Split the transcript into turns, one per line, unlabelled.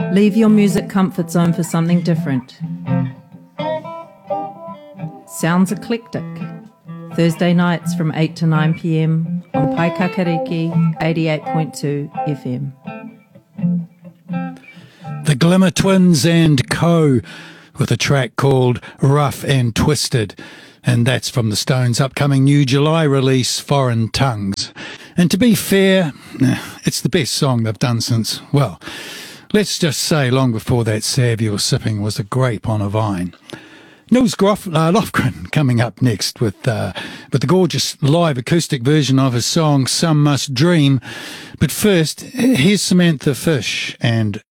Leave your music comfort zone for something different. Sounds Eclectic. Thursday nights from 8 to 9 p.m. on Paikakariki 88.2 FM.
The Glimmer Twins and Co. with a track called Rough and Twisted. And that's from the Stones' upcoming new July release, Foreign Tongues. And to be fair, it's the best song they've done since, well, let's just say long before that Sav you were sipping was a grape on a vine. Nils Lofgren coming up next with the gorgeous live acoustic version of his song Some Must Dream. But first, here's Samantha Fish and